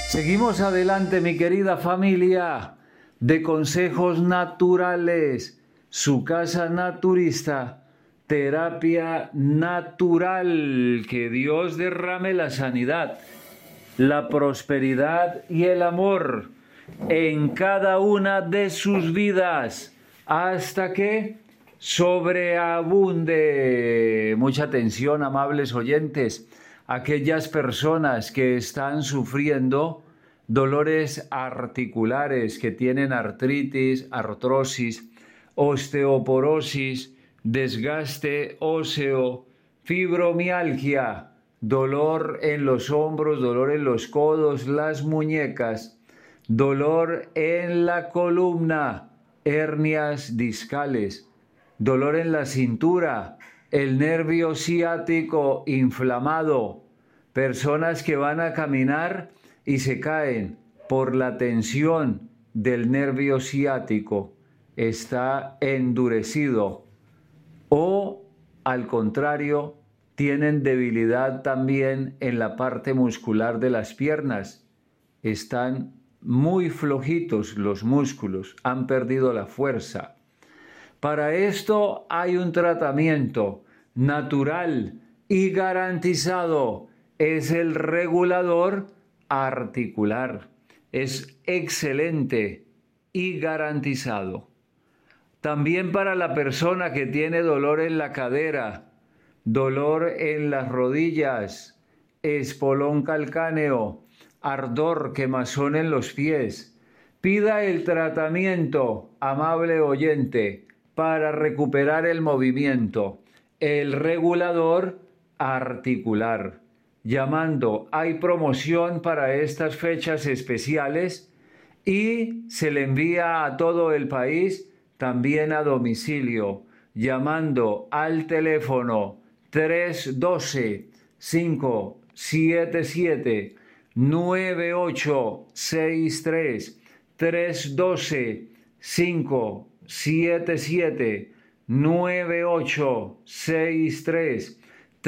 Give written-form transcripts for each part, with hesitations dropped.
Seguimos adelante, mi querida familia de Consejos Naturales, su casa naturista, terapia natural. Que Dios derrame la sanidad, la prosperidad y el amor en cada una de sus vidas hasta que sobreabunde. Mucha atención, amables oyentes. Aquellas personas que están sufriendo dolores articulares, que tienen artritis, artrosis, osteoporosis, desgaste óseo, fibromialgia, dolor en los hombros, dolor en los codos, las muñecas, dolor en la columna, hernias discales, dolor en la cintura, el nervio ciático inflamado, personas que van a caminar y se caen por la tensión del nervio ciático, está endurecido, o al contrario, tienen debilidad también en la parte muscular de las piernas, están muy flojitos los músculos, han perdido la fuerza. Para esto hay un tratamiento natural y garantizado, es el regulador articular. Es excelente y garantizado. También para la persona que tiene dolor en la cadera, dolor en las rodillas, espolón calcáneo, ardor, quemazón en los pies, pida el tratamiento, amable oyente, para recuperar el movimiento, el regulador articular. Llamando, hay promoción para estas fechas especiales y se le envía a todo el país, también a domicilio, llamando al teléfono 312-577-9863, 312-577-9863,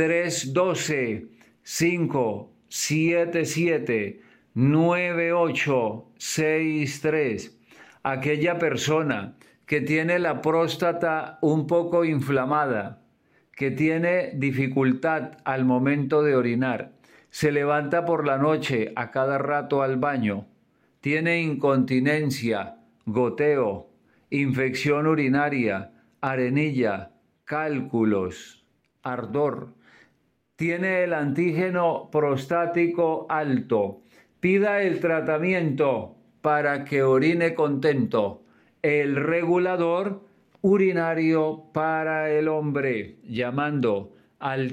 312-577-9863. Aquella persona que tiene la próstata un poco inflamada, que tiene dificultad al momento de orinar, se levanta por la noche a cada rato al baño, tiene incontinencia, goteo, infección urinaria, arenilla, cálculos, ardor, tiene el antígeno prostático alto, pida el tratamiento para que orine contento, el regulador urinario para el hombre, llamando al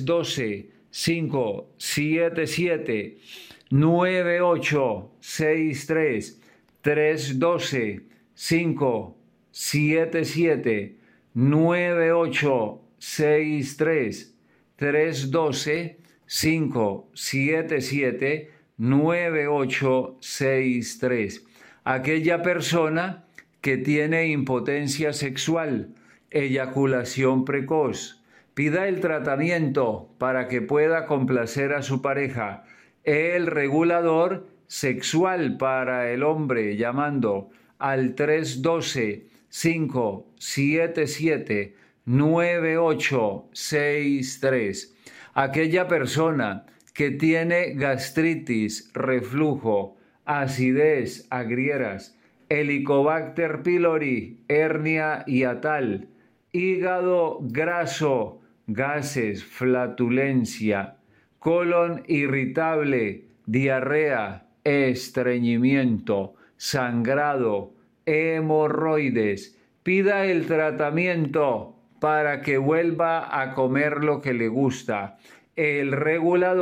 312-577-9863, 312-577-9863, 312-577-9863. Aquella persona que tiene impotencia sexual, eyaculación precoz, pida el tratamiento para que pueda complacer a su pareja, el regulador sexual para el hombre, llamando al 312-577-9863. Aquella persona que tiene gastritis, reflujo, acidez, agrieras, Helicobacter pylori, hernia hiatal, hígado graso, gases, flatulencia, colon irritable, diarrea, estreñimiento, sangrado, hemorroides. Pida el tratamiento para que vuelva a comer lo que le gusta. El regulador